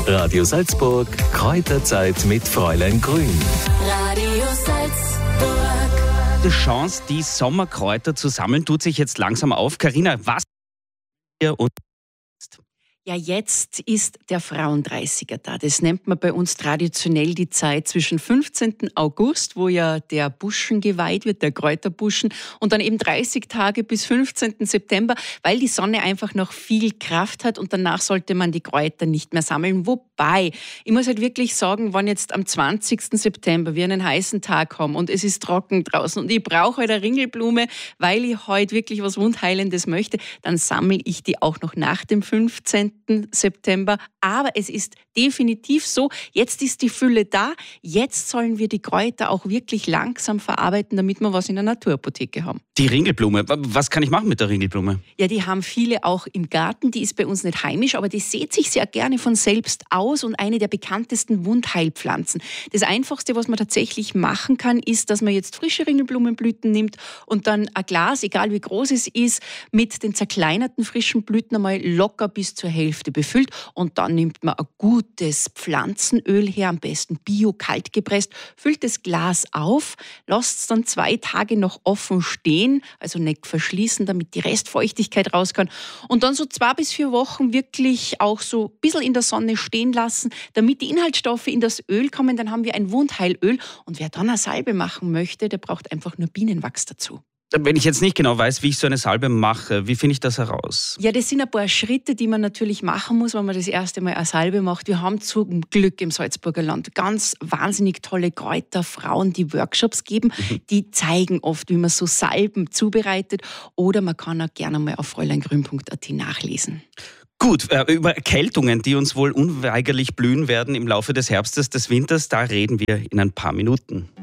Radio Salzburg, Kräuterzeit mit Fräulein Grün. Radio Salzburg. Die Chance, die Sommerkräuter zu sammeln, tut sich jetzt langsam auf. Carina, was hier und Ja, jetzt ist der Frauendreißiger da. Das nennt man bei uns traditionell die Zeit zwischen 15. August, wo ja der Buschen geweiht wird, der Kräuterbuschen, und dann eben 30 Tage bis 15. September, weil die Sonne einfach noch viel Kraft hat und danach sollte man die Kräuter nicht mehr sammeln. Wobei, ich muss halt wirklich sagen, wenn jetzt am 20. September wir einen heißen Tag haben und es ist trocken draußen und ich brauche halt eine Ringelblume, weil ich heute wirklich was Wundheilendes möchte, dann sammle ich die auch noch nach dem 15. September. Aber es ist definitiv so, jetzt ist die Fülle da, jetzt sollen wir die Kräuter auch wirklich langsam verarbeiten, damit wir was in der Naturapotheke haben. die Ringelblume? Was kann ich machen mit der Ringelblume? Ja, die haben viele auch im Garten, die ist bei uns nicht heimisch, aber die sät sich sehr gerne von selbst aus und eine der bekanntesten Wundheilpflanzen. Das Einfachste, was man tatsächlich machen kann, ist, dass man jetzt frische Ringelblumenblüten nimmt und dann ein Glas, egal wie groß es ist, mit den zerkleinerten frischen Blüten einmal locker bis zur Hälfte befüllt und dann nimmt man ein gutes Pflanzenöl her, am besten bio, kalt gepresst, füllt das Glas auf, lasst es dann 2 Tage noch offen stehen, also nicht verschließen, damit die Restfeuchtigkeit raus kann und dann so 2 bis 4 Wochen wirklich auch so ein bisschen in der Sonne stehen lassen, damit die Inhaltsstoffe in das Öl kommen, dann haben wir ein Wundheilöl und wer dann eine Salbe machen möchte, der braucht einfach nur Bienenwachs dazu. Wenn ich jetzt nicht genau weiß, wie ich so eine Salbe mache, wie finde ich das heraus? Ja, das sind ein paar Schritte, die man natürlich machen muss, wenn man das erste Mal eine Salbe macht. Wir haben zum Glück im Salzburger Land ganz wahnsinnig tolle Kräuterfrauen, die Workshops geben. Die zeigen oft, wie man so Salben zubereitet. Oder man kann auch gerne mal auf fräuleingrün.at nachlesen. Gut, über Erkältungen, die uns wohl unweigerlich blühen werden im Laufe des Herbstes, des Winters, da reden wir in ein paar Minuten.